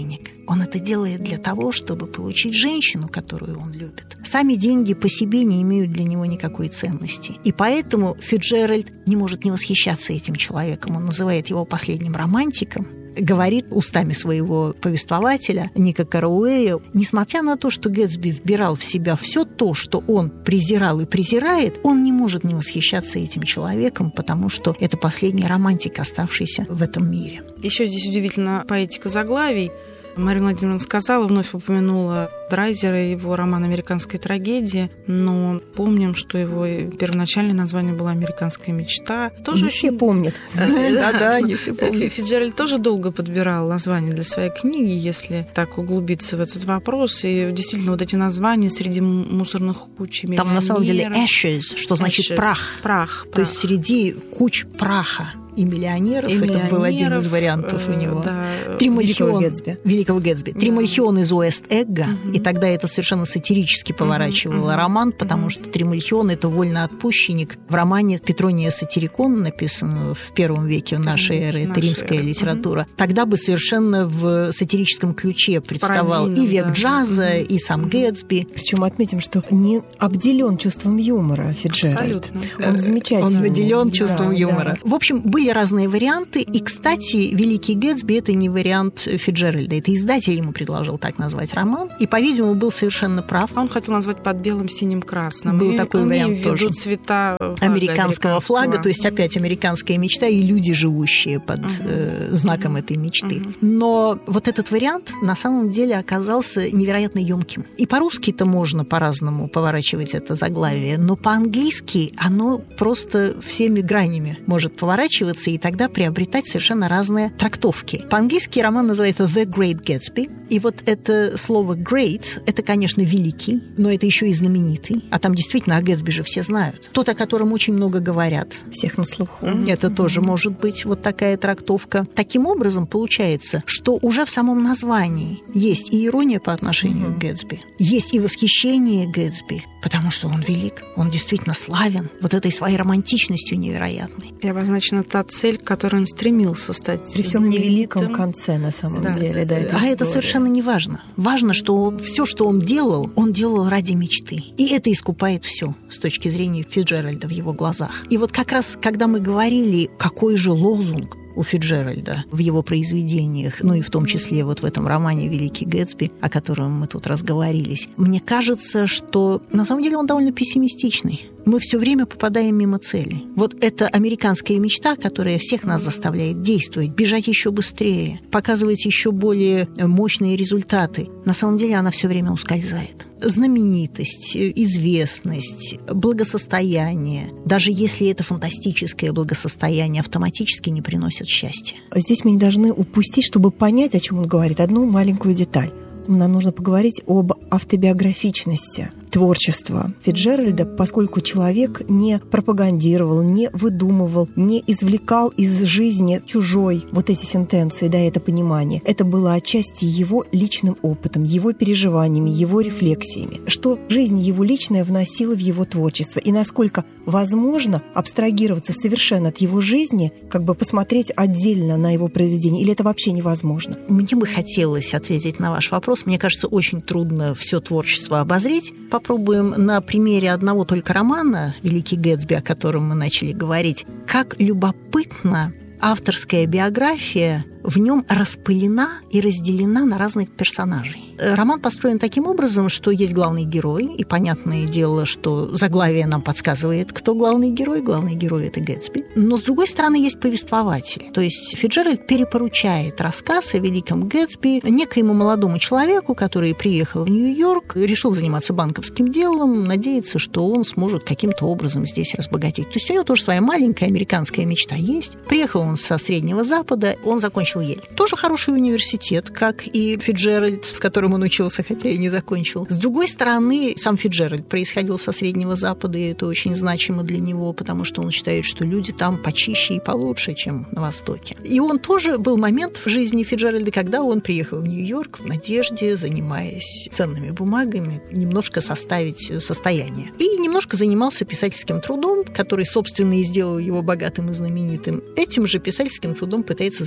Speaker 3: Он это делает для того, чтобы получить женщину, которую он любит. Сами деньги по себе не имеют для него никакой ценности. И поэтому Фицджеральд не может не восхищаться этим человеком. Он называет его последним романтиком, говорит устами своего повествователя Ника Карауэя, несмотря на то, что Гэтсби вбирал в себя все то, что он презирал и презирает, он не может не восхищаться этим человеком, потому что это последний романтик, оставшийся в этом мире.
Speaker 10: Еще здесь удивительно поэтика заглавий. Мария Владимировна сказала, вновь упомянула Драйзера и его роман «Американская трагедия», но помним, что его первоначальное название было «Американская мечта».
Speaker 12: Тоже не все помнят.
Speaker 10: Да-да, не все помнят. Фицджеральд тоже долго подбирал название для своей книги, если так углубиться в этот вопрос. И действительно, вот эти названия среди мусорных куч миллионеров.
Speaker 3: Там на самом деле ashes, что значит прах.
Speaker 10: Прах.
Speaker 3: То есть среди куч праха и миллионеров, и это миллионеров, был один из вариантов у него. Да, Тримальхион Гэтсби. Великого Гэтсби. Да. Тримальхион из Уэст-Эгга, угу. И тогда это совершенно сатирически поворачивало угу. роман, потому угу. что Тримальхион – это вольноотпущенник. В романе Петрония Сатирикон, написанного в первом веке нашей эры, это римская литература, угу. тогда бы совершенно в сатирическом ключе представал Пародийно, и век да. джаза, угу. и сам угу. Гэтсби.
Speaker 12: Причем отметим, что не обделен чувством юмора Фицджеральд.
Speaker 3: Абсолютно.
Speaker 12: Он замечательный.
Speaker 3: Он наделен чувством
Speaker 12: да,
Speaker 3: юмора.
Speaker 12: Да.
Speaker 3: В общем, были разные варианты. И, кстати, «Великий Гэтсби» — это не вариант Фицджеральда. Это издатель ему предложил так назвать роман. И, по-видимому, был совершенно прав.
Speaker 10: Он хотел назвать «Под белым, синим, красным».
Speaker 3: Был и такой вариант тоже.
Speaker 10: Цвета флага
Speaker 3: американского,
Speaker 10: американского
Speaker 3: флага. То есть, опять, американская мечта и люди, живущие под uh-huh. э, знаком uh-huh. этой мечты. Uh-huh. Но вот этот вариант на самом деле оказался невероятно ёмким. И по-русски-то можно по-разному поворачивать это заглавие, но по-английски оно просто всеми гранями может поворачиваться и тогда приобретать совершенно разные трактовки. По-английски роман называется «The Great Gatsby». И вот это слово «great» — это, конечно, великий, но это еще и знаменитый. А там действительно о Гэтсби же все знают. Тот, о котором очень много говорят.
Speaker 12: Всех на слуху.
Speaker 3: Это mm-hmm. тоже может быть вот такая трактовка. Таким образом, получается, что уже в самом названии есть и ирония по отношению mm-hmm. к Гэтсби, есть и восхищение Гэтсби, потому что он велик, он действительно славен вот этой своей романтичностью невероятной.
Speaker 10: И обозначена та цель, к которой он стремился стать.
Speaker 12: При всем невеликом конце, на самом да. деле. Да,
Speaker 3: а история. Это совершенно не важно. Важно, что все, что он делал, он делал ради мечты. И это искупает все с точки зрения Фицджеральда в его глазах. И вот как раз, когда мы говорили, какой же лозунг у Фицджеральда в его произведениях, ну и в том числе вот в этом романе «Великий Гэтсби», о котором мы тут разговорились, мне кажется, что на самом деле он довольно пессимистичный. Мы все время попадаем мимо цели. Вот эта американская мечта, которая всех нас заставляет действовать, бежать еще быстрее, показывать еще более мощные результаты, на самом деле она все время ускользает. Знаменитость, известность, благосостояние, даже если это фантастическое благосостояние, автоматически не приносит счастья.
Speaker 12: Здесь мы не должны упустить, чтобы понять, о чем он говорит, одну маленькую деталь. Нам нужно поговорить об автобиографичности творчества Фицджеральда, поскольку человек не пропагандировал, не выдумывал, не извлекал из жизни чужой вот эти сентенции, да, это понимание. Это было отчасти его личным опытом, его переживаниями, его рефлексиями, что жизнь его личная вносила в его творчество, и насколько возможно абстрагироваться совершенно от его жизни, как бы посмотреть отдельно на его произведение, или это вообще невозможно?
Speaker 3: Мне бы хотелось ответить на ваш вопрос. Мне кажется, очень трудно все творчество обозреть. Попробуем на примере одного только романа «Великий Гэтсби», о котором мы начали говорить, как любопытно авторская биография в нем распылена и разделена на разных персонажей. Роман построен таким образом, что есть главный герой, и понятное дело, что заглавие нам подсказывает, кто главный герой. Главный герой – это Гэтсби. Но, с другой стороны, есть повествователь. То есть Фицджеральд перепоручает рассказ о великом Гэтсби некоему молодому человеку, который приехал в Нью-Йорк, решил заниматься банковским делом, надеется, что он сможет каким-то образом здесь разбогатеть. То есть у него тоже своя маленькая американская мечта есть. Приехал он со Среднего Запада, он закончил Ель. Тоже хороший университет, как и Фицджеральд, в котором он учился, хотя и не закончил. С другой стороны, сам Фицджеральд происходил со Среднего Запада, и это очень значимо для него, потому что он считает, что люди там почище и получше, чем на Востоке. И он тоже был момент в жизни Фицджеральда, когда он приехал в Нью-Йорк в надежде, занимаясь ценными бумагами, немножко составить состояние. И немножко занимался писательским трудом, который, собственно, и сделал его богатым и знаменитым. Этим же писательским трудом пытается заниматься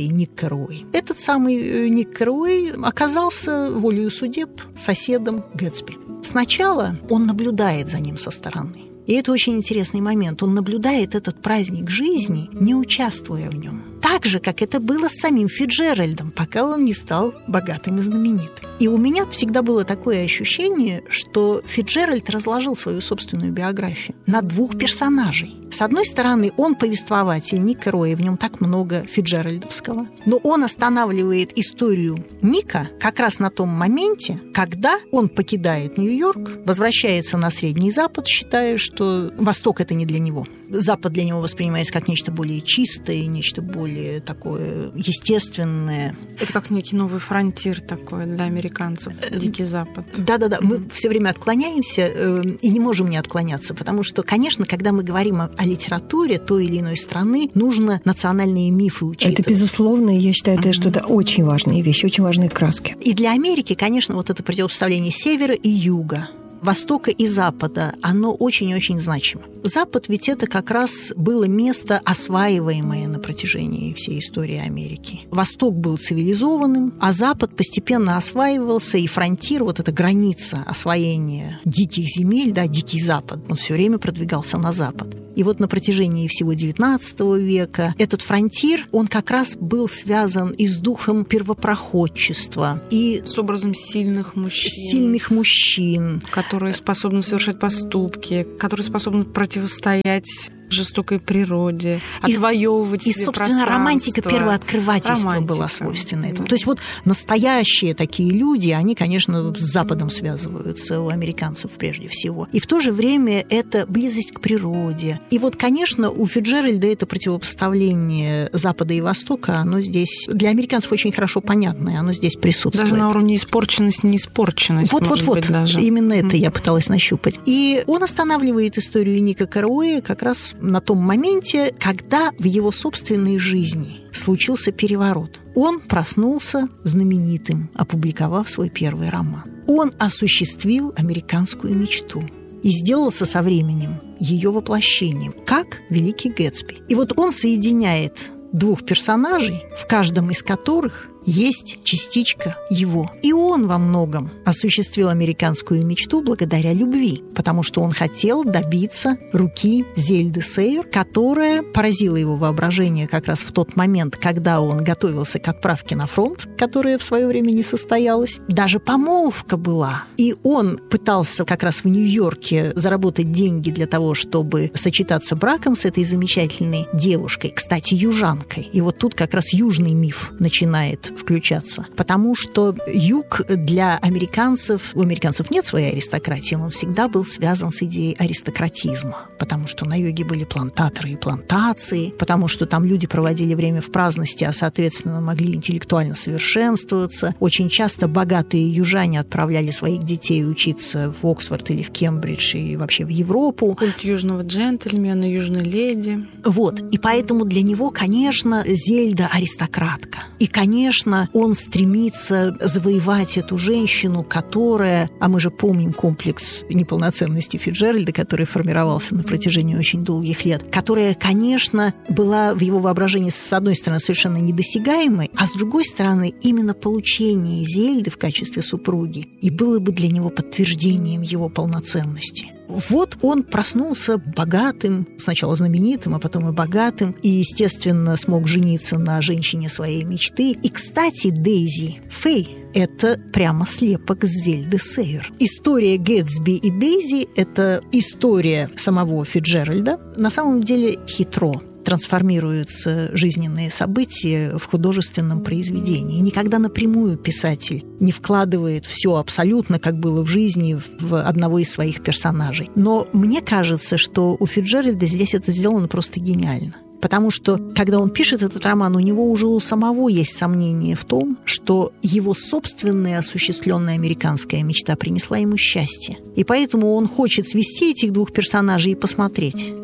Speaker 3: Франции Ник Кэрруэй. Этот самый Ник Кэрруэй оказался волею судеб соседом Гэтсби. Сначала он наблюдает за ним со стороны. И это очень интересный момент. Он наблюдает этот праздник жизни, не участвуя в нем. Так же, как это было с самим Фицджеральдом, пока он не стал богатым и знаменитым. И у меня всегда было такое ощущение, что Фицджеральд разложил свою собственную биографию на двух персонажей. С одной стороны, он повествователь Ник Кэрруэй, в нем так много фицджеральдовского, но он останавливает историю Ника как раз на том моменте, когда он покидает Нью-Йорк, возвращается на Средний Запад, считая, что Восток – это не для него. Запад для него воспринимается как нечто более чистое, нечто более такое естественное.
Speaker 10: Это как некий новый фронтир такой для американцев, Дикий Запад.
Speaker 3: Да-да-да, мы все время отклоняемся и не можем не отклоняться, потому что, конечно, когда мы говорим о о литературе той или иной страны, нужно национальные мифы учитывать.
Speaker 12: Это безусловно, и я считаю, это, mm-hmm. что это очень важные вещи, очень важные краски.
Speaker 3: И для Америки, конечно, вот это противопоставление севера и юга, Востока и Запада, оно очень-очень значимо. Запад ведь это как раз было место, осваиваемое на протяжении всей истории Америки. Восток был цивилизованным, а Запад постепенно осваивался, и фронтир, вот эта граница освоения диких земель, да, Дикий Запад, он все время продвигался на Запад. И вот на протяжении всего девятнадцатого века этот фронтир, он как раз был связан и с духом первопроходчества, и
Speaker 10: с образом сильных мужчин.
Speaker 3: Сильных мужчин,
Speaker 10: которые способны совершать поступки, которые способны противостоять жестокой природе,
Speaker 3: и,
Speaker 10: отвоевывать
Speaker 3: и,
Speaker 10: себе
Speaker 3: собственно, романтика первооткрывательства
Speaker 10: романтика.
Speaker 3: была свойственна этому.
Speaker 10: Да.
Speaker 3: То есть вот настоящие такие люди, они, конечно, с Западом связываются, у американцев прежде всего. И в то же время это близость к природе. И вот, конечно, у Фицджеральда это противопоставление Запада и Востока, оно здесь для американцев очень хорошо понятное, оно здесь присутствует.
Speaker 10: Даже на уровне испорченность, неиспорченность.
Speaker 3: Вот-вот-вот, именно это я пыталась нащупать. И он останавливает историю Ника Кэрруэя как раз на том моменте, когда в его собственной жизни случился переворот. Он проснулся знаменитым, опубликовав свой первый роман. Он осуществил американскую мечту и сделался со временем ее воплощением, как Великий Гэтсби. И вот он соединяет двух персонажей, в каждом из которых есть частичка его. И он во многом осуществил американскую мечту благодаря любви, потому что он хотел добиться руки Зельды Сейер, которая поразила его воображение как раз в тот момент, когда он готовился к отправке на фронт, которая в свое время не состоялась. Даже помолвка была. И он пытался как раз в Нью-Йорке заработать деньги для того, чтобы сочетаться браком с этой замечательной девушкой, кстати, южанкой. И вот тут как раз южный миф начинает включаться. Потому что юг для американцев, у американцев нет своей аристократии, но он всегда был связан с идеей аристократизма. Потому что на юге были плантаторы и плантации, потому что там люди проводили время в праздности, а, соответственно, могли интеллектуально совершенствоваться. Очень часто богатые южане отправляли своих детей учиться в Оксфорд или в Кембридж и вообще в Европу.
Speaker 10: Культ южного джентльмена, южной леди.
Speaker 3: Вот. И поэтому для него, конечно, Зельда аристократка. И, конечно, он стремится завоевать эту женщину, которая, а мы же помним комплекс неполноценности Фицджеральда, который формировался на протяжении очень долгих лет, которая, конечно, была в его воображении, с одной стороны, совершенно недосягаемой, а с другой стороны, именно получение Зельды в качестве супруги и было бы для него подтверждением его полноценности. Вот он проснулся богатым, сначала знаменитым, а потом и богатым, и, естественно, смог жениться на женщине своей мечты. И, кстати, Дейзи Фэй – это прямо слепок Зельды Сейер. История Гэтсби и Дейзи – это история самого Фицджеральда. На самом деле хитро трансформируются жизненные события в художественном произведении. И никогда напрямую писатель не вкладывает все абсолютно, как было в жизни, в одного из своих персонажей. Но мне кажется, что у Фицджеральда здесь это сделано просто гениально. Потому что, когда он пишет этот роман, у него уже у самого есть сомнение в том, что его собственная осуществленная американская мечта принесла ему счастье. И поэтому он хочет свести этих двух персонажей и посмотреть,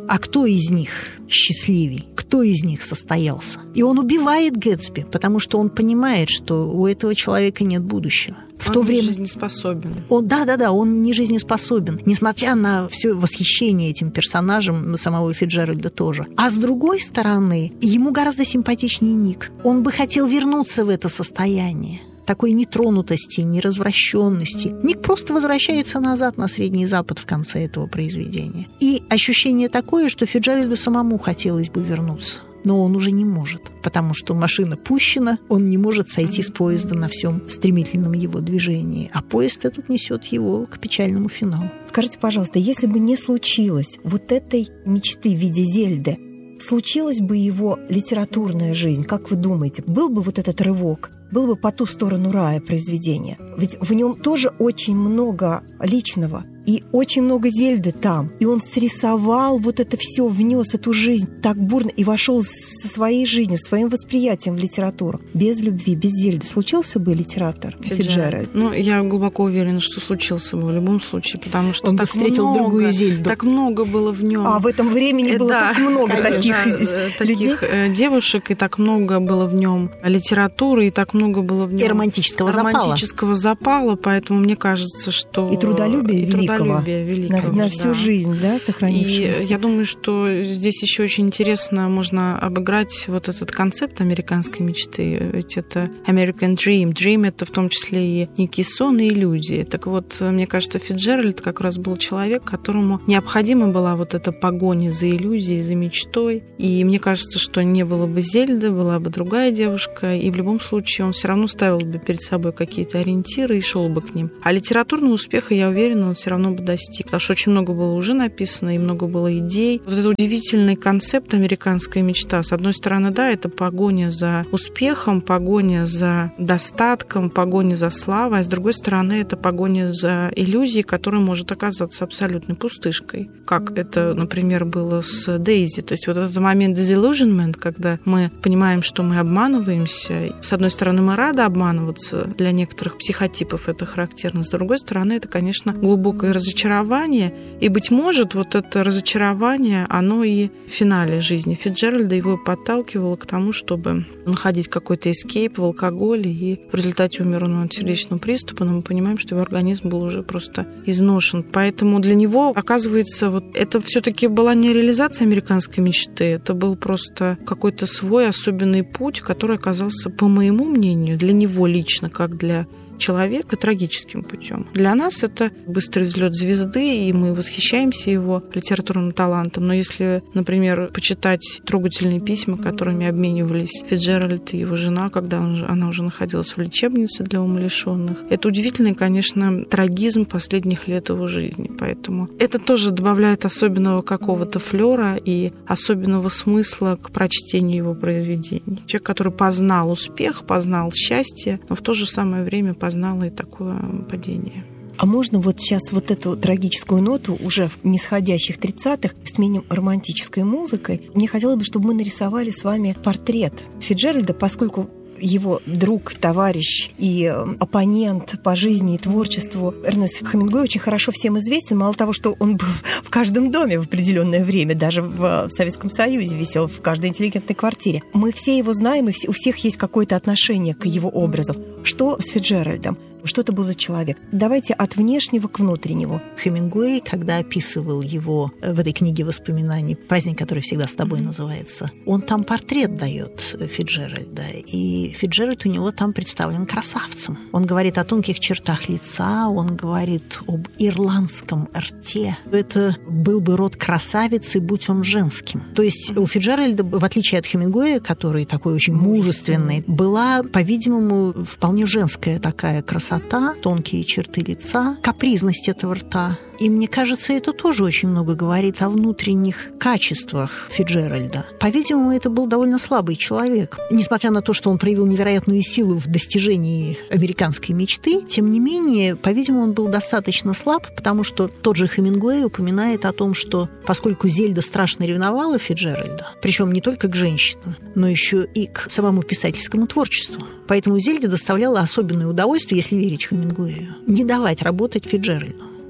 Speaker 3: А кто из них счастливей? Кто из них состоялся? И он убивает Гэтсби, потому что он понимает, что у этого человека нет будущего. В
Speaker 10: он
Speaker 3: то время...
Speaker 10: не жизнеспособен.
Speaker 3: Он, да, да, да, он не жизнеспособен, несмотря на все восхищение этим персонажем, самого Фицджеральда тоже. А с другой стороны, ему гораздо симпатичнее Ник. Он бы хотел вернуться в это состояние такой нетронутости, неразвращенности. Ник просто возвращается назад на Средний Запад в конце этого произведения. И ощущение такое, что Фицджеральду самому хотелось бы вернуться. Но он уже не может, потому что машина пущена, он не может сойти с поезда на всем стремительном его движении, а поезд этот несет его к печальному финалу.
Speaker 12: Скажите, пожалуйста, если бы не случилось вот этой мечты в виде Зельды, случилась бы его литературная жизнь, как вы думаете, был бы вот этот рывок? Был бы «По ту сторону рая» произведение? Ведь в нем тоже очень много личного. И очень много Зельды там. И он срисовал вот это все, внес эту жизнь так бурно и вошел со своей жизнью, своим восприятием в литературу. Без любви, без Зельды случился бы литератор Фицджеральд?
Speaker 10: Ну, я глубоко уверена, что случился бы в любом случае, потому что
Speaker 3: он
Speaker 10: так
Speaker 3: встретил
Speaker 10: много,
Speaker 3: другую Зельду.
Speaker 10: Так много было в нем.
Speaker 12: А в этом времени было
Speaker 10: да,
Speaker 12: так много таких,
Speaker 10: да, таких
Speaker 12: людей.
Speaker 10: девушек, и так много было в нем литературы, и так много было в нем
Speaker 3: и романтического,
Speaker 10: романтического запала. запала, поэтому мне кажется, что...
Speaker 12: И трудолюбие
Speaker 10: и
Speaker 12: великого.
Speaker 10: Трудолюбие великого
Speaker 12: на, на всю
Speaker 10: да.
Speaker 12: жизнь, да, сохранившегося.
Speaker 10: И я думаю, что здесь еще очень интересно можно обыграть вот этот концепт американской мечты. Ведь это American Dream. Dream — это в том числе и некие сон и иллюзии. Так вот, мне кажется, Фицджеральд как раз был человек, которому необходима была вот эта погоня за иллюзией, за мечтой. И мне кажется, что не было бы Зельды, была бы другая девушка, и в любом случае он все равно ставил бы перед собой какие-то ориентиры и шел бы к ним. А литературного успеха, я уверена, он все равно бы достиг. Потому что очень много было уже написано, и много было идей. Вот это удивительный концепт «Американская мечта». С одной стороны, да, это погоня за успехом, погоня за достатком, погоня за славой, а с другой стороны, это погоня за иллюзией, которая может оказаться абсолютной пустышкой. Как это, например, было с Дейзи. То есть вот этот момент disillusionment, когда мы понимаем, что мы обманываемся. С одной стороны, мы рады обманываться. Для некоторых психотипов это характерно. С другой стороны, это, конечно, глубокое разочарование. И, быть может, вот это разочарование, оно и в финале жизни Фицджеральда его подталкивало к тому, чтобы находить какой-то эскейп в алкоголе. И в результате умер он от сердечного приступа, но мы понимаем, что его организм был уже просто изношен. Поэтому для него, оказывается, вот это все-таки была не реализация американской мечты, это был просто какой-то свой особенный путь, который оказался, по моему мнению, для него лично, как для человека, трагическим путем. Для нас это быстрый взлет звезды, и мы восхищаемся его литературным талантом. Но если, например, почитать трогательные письма, которыми обменивались Фицджеральд и его жена, когда он, она уже находилась в лечебнице для умалишенных, это удивительный, конечно, трагизм последних лет его жизни. Поэтому это тоже добавляет особенного какого-то флера и особенного смысла к прочтению его произведений. Человек, который познал успех, познал счастье, но в то же самое время познала и такое падение.
Speaker 12: А можно вот сейчас вот эту трагическую ноту уже в нисходящих тридцатых сменим романтической музыкой? Мне хотелось бы, чтобы мы нарисовали с вами портрет Фицджеральда, поскольку его друг, товарищ и оппонент по жизни и творчеству Эрнест Хемингуэй очень хорошо всем известен. Мало того, что он был в каждом доме в определенное время, даже в Советском Союзе висел в каждой интеллигентной квартире. Мы все его знаем, и у всех есть какое-то отношение к его образу. Что с Фицджеральдом? Что это был за человек? Давайте от внешнего к внутреннему.
Speaker 3: Хемингуэй, когда описывал его в этой книге воспоминаний «Праздник, который всегда с тобой» называется, он там портрет дает Фицджеральда, и Фицджеральд у него там представлен красавцем. Он говорит о тонких чертах лица, он говорит об ирландском рте. Это был бы род красавицы, будь он женским. То есть у Фицджеральда, в отличие от Хемингуэя, который такой очень мужественный, была, по-видимому, вполне женская такая красота, тонкие черты лица, капризность этого рта. И мне кажется, это тоже очень много говорит о внутренних качествах Фицджеральда. По-видимому, это был довольно слабый человек. Несмотря на то, что он проявил невероятную силу в достижении американской мечты, тем не менее, по-видимому, он был достаточно слаб, потому что тот же Хемингуэй упоминает о том, что поскольку Зельда страшно ревновала Фицджеральда, причем не только к женщинам, но еще и к самому писательскому творчеству, поэтому Зельда доставляла особенное удовольствие, если верить Хемингуэю, не давать работать Фицджеральду.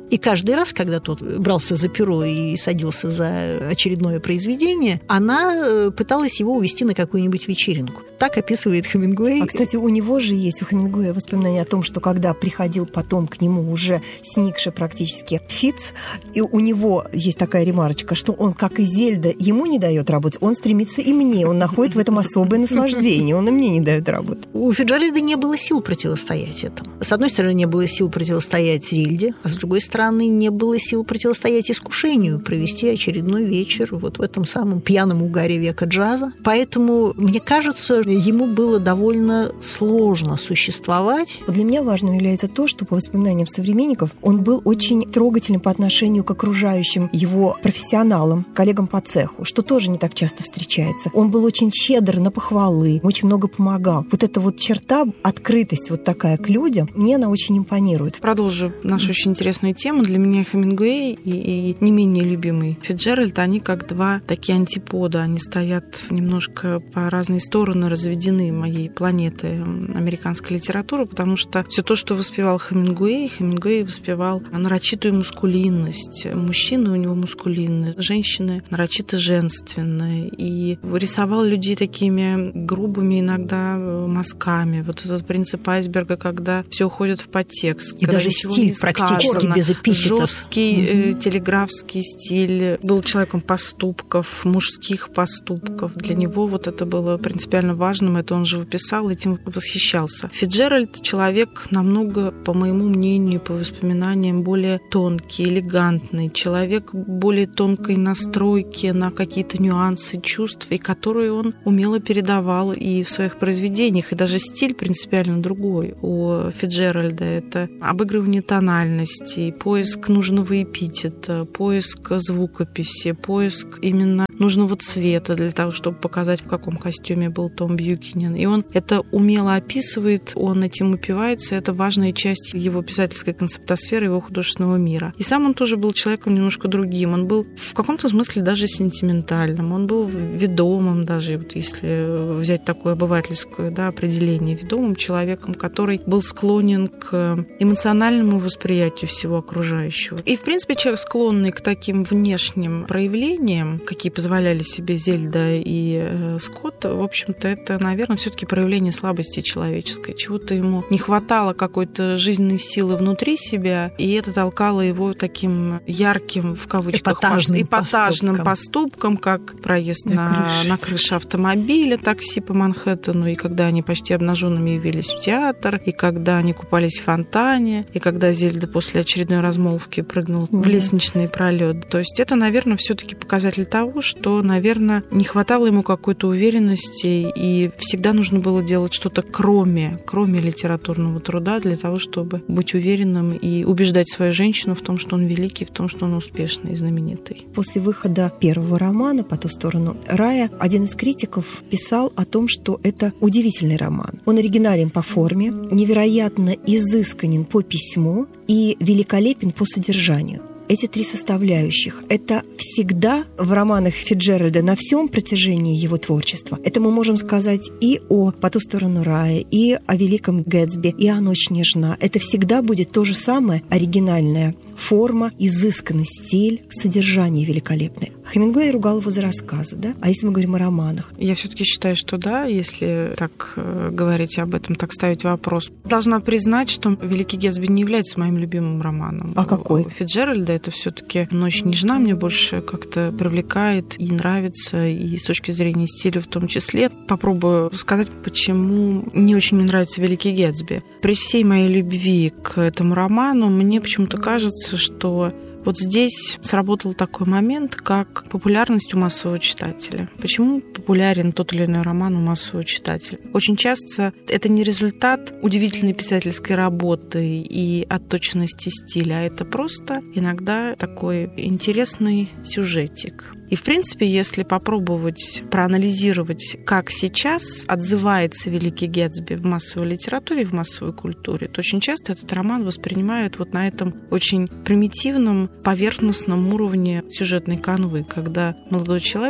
Speaker 3: И каждый раз, когда тот брался за перо и садился за очередное произведение, она пыталась его увести на какую-нибудь вечеринку. Так описывает Хемингуэй.
Speaker 12: А, кстати, у него же есть, у Хемингуэя, воспоминания о том, что когда приходил потом к нему уже сникший практически Фитц, и у него есть такая ремарочка, что он, как и Зельда, ему не дает работать, он стремится и мне, он находит в этом особое наслаждение, он и мне не дает работать.
Speaker 3: У Фиджеральда не было сил противостоять этому. С одной стороны, не было сил противостоять Зельде, а с другой стороны, не было сил противостоять искушению провести очередной вечер вот в этом самом пьяном угаре века джаза. Поэтому, мне кажется, ему было довольно сложно существовать.
Speaker 12: Для меня важным является то, что по воспоминаниям современников он был очень трогательным по отношению к окружающим его профессионалам, коллегам по цеху, что тоже не так часто встречается. Он был очень щедр на похвалы, очень много помогал. Вот эта вот черта, открытость вот такая к людям, мне она очень импонирует.
Speaker 10: Продолжу нашу очень интересную тему. Для меня Хемингуэй и, и не менее любимый Фицджеральд, они как два такие антипода. Они стоят немножко по разные стороны разведены моей планеты американской литературы, потому что все то, что воспевал Хемингуэй, Хемингуэй воспевал нарочитую мускулинность. Мужчины у него мускулинные, женщины нарочито женственные. И рисовал людей такими грубыми иногда мазками. Вот этот принцип айсберга, когда все уходит в подтекст.
Speaker 3: И даже стиль практически без эпитетов.
Speaker 10: Жесткий mm-hmm. э, телеграфский стиль. Был человеком поступков, мужских поступков. Для него вот это было принципиально важным. Это он же выписал, этим восхищался. Фицджеральд человек намного, по моему мнению, по воспоминаниям, более тонкий, элегантный. Человек более тонкой настройки на какие-то нюансы чувств, и которые он умело передавал и в своих произведениях. И даже стиль принципиально другой у Фицджеральда. Это обыгрывание тональностей, поиск нужного эпитета, поиск звукописи, поиск именно нужного цвета для того, чтобы показать, в каком костюме был Том Бьюкинен. И он это умело описывает, он этим упивается, это важная часть его писательской концептосферы, его художественного мира. И сам он тоже был человеком немножко другим. Он был в каком-то смысле даже сентиментальным, он был ведомым даже, вот если взять такое обывательское, да, определение, ведомым человеком, который был склонен к эмоциональному восприятию всего окружающего. И, в принципе, человек, склонный к таким внешним проявлениям, какие позволяли себе Зельда и э, Скотт, в общем-то, это, наверное, все-таки проявление слабости человеческой. Чего-то ему не хватало, какой-то жизненной силы внутри себя, и это толкало его таким ярким, в кавычках,
Speaker 3: эпатажным,
Speaker 10: эпатажным
Speaker 3: поступком.
Speaker 10: поступком, как проезд на,
Speaker 3: на, крыше.
Speaker 10: на крыше автомобиля, такси по Манхэттену, и когда они почти обнаженными явились в театр, и когда они купались в фонтане, и когда Зельда после очередной размолвки прыгнул mm-hmm. в лестничный пролет. То есть это, наверное, все-таки показатель того, что, наверное, не хватало ему какой-то уверенности, и всегда нужно было делать что-то кроме, кроме литературного труда для того, чтобы быть уверенным и убеждать свою женщину в том, что он великий, в том, что он успешный и знаменитый.
Speaker 12: После выхода первого романа «По ту сторону рая» один из критиков писал о том, что это удивительный роман. Он оригинален по форме, невероятно изысканен по письму и великолепен по содержанию. Эти три составляющих – это всегда в романах Фицджеральда на всем протяжении его творчества. Это мы можем сказать и о «По ту сторону рая», и о «Великом Гэтсби», и о «Ночь нежна». Это всегда будет то же самое оригинальная форма, изысканный стиль, содержание великолепное. Хемингуэй ругал его за рассказы, да? А если мы говорим о романах?
Speaker 10: Я все-таки считаю, что да, если так э, говорить об этом, так ставить вопрос. Должна признать, что «Великий Гэтсби» не является моим любимым романом.
Speaker 12: А какой?
Speaker 10: У Фицджеральда это все-таки «Ночь нежна» мне больше как-то привлекает и нравится, и с точки зрения стиля в том числе. Попробую сказать, почему не очень мне нравится «Великий Гэтсби». При всей моей любви к этому роману мне почему-то кажется, что вот здесь сработал такой момент, как популярность у массового читателя. Почему популярен тот или иной роман у массового читателя? Очень часто это не результат удивительной писательской работы и отточенности стиля, а это просто иногда такой интересный сюжетик. И, в принципе, если попробовать проанализировать, как сейчас отзывается «Великий Гэтсби» в массовой литературе и в массовой культуре, то очень часто этот роман воспринимают вот на этом очень примитивном, поверхностном уровне сюжетной канвы, когда молодой человек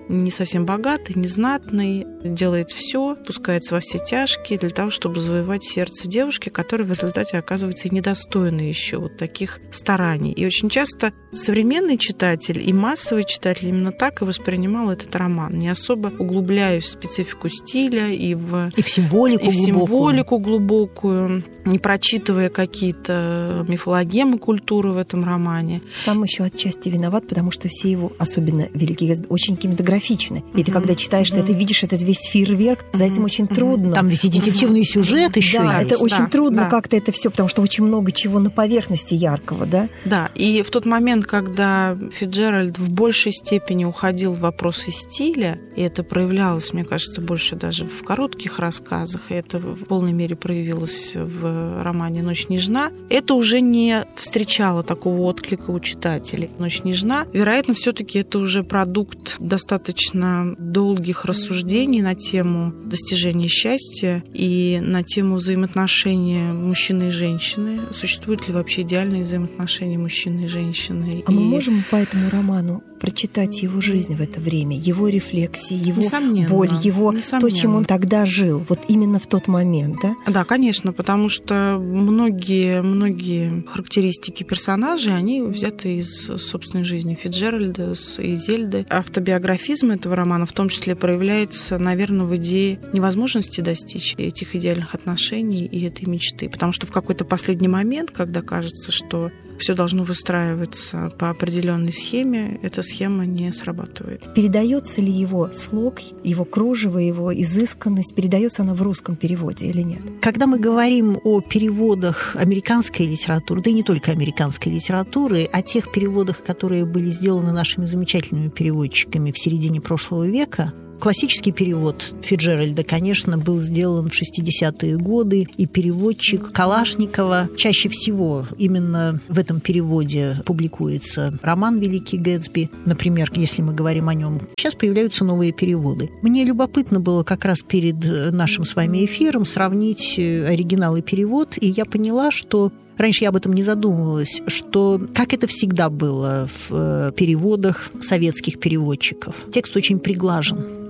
Speaker 10: не совсем богатый, не знатный, делает все, пускается во все тяжкие для того, чтобы завоевать сердце девушки, которая в результате оказывается недостойной еще вот таких стараний. И очень часто современный читатель и массовый читатель именно так и воспринимал этот роман, не особо углубляясь в специфику стиля и в,
Speaker 3: и в символику,
Speaker 10: и в
Speaker 3: глубокую.
Speaker 10: символику глубокую, не прочитывая какие-то мифологемы культуры в этом романе.
Speaker 12: Сам еще отчасти виноват, потому что все его, особенно Великий Гэтсби, очень кинематографичны. И mm-hmm. ты, когда читаешь, mm-hmm. ты видишь этот весь фейерверк, за этим mm-hmm. очень трудно.
Speaker 3: Там ведь и детективный сюжет еще
Speaker 12: да,
Speaker 3: есть.
Speaker 12: Это очень
Speaker 10: да,
Speaker 12: трудно
Speaker 10: да.
Speaker 12: как-то это все, потому что очень много чего на поверхности яркого, да?
Speaker 10: Да, и в тот момент, когда Фицджеральд в большей степени уходил в вопросы стиля, и это проявлялось, мне кажется, больше даже в коротких рассказах, и это в полной мере проявилось в романе «Ночь нежна», это уже не встречало такого отклика у читателей. «Ночь нежна», вероятно, все-таки это уже продукт достаточно долгих рассуждений на тему достижения счастья и на тему взаимоотношения мужчины и женщины. Существуют ли вообще идеальные взаимоотношения мужчины и женщины?
Speaker 12: А
Speaker 10: и...
Speaker 12: мы можем по этому роману прочитать его жизнь в это время, его рефлексии, его
Speaker 10: Несомненно.
Speaker 12: боль, его
Speaker 10: Несомненно.
Speaker 12: То, чем он тогда жил, вот именно в тот момент, да?
Speaker 10: Да, конечно, потому что многие, многие характеристики персонажей, они взяты из собственной жизни Фицджеральда и Зельды. Автобиографизм этого романа в том числе проявляется, наверное, в идее невозможности достичь этих идеальных отношений и этой мечты. Потому что в какой-то последний момент, когда кажется, что все должно выстраиваться по определенной схеме, эта схема не срабатывает.
Speaker 12: Передается ли его слог, его кружево, его изысканность, передается она в русском переводе или нет?
Speaker 3: Когда мы говорим о переводах американской литературы, да и не только американской литературы, о тех переводах, которые были сделаны нашими замечательными переводчиками в середине прошлого века, классический перевод Фицджеральда, конечно, был сделан в шестидесятые годы, и переводчик Калашникова чаще всего именно в этом переводе публикуется роман «Великий Гэтсби», например, если мы говорим о нем. Сейчас появляются новые переводы. Мне любопытно было как раз перед нашим с вами эфиром сравнить оригинал и перевод, и я поняла, что раньше я об этом не задумывалась, что, как это всегда было в переводах советских переводчиков, текст очень приглажен.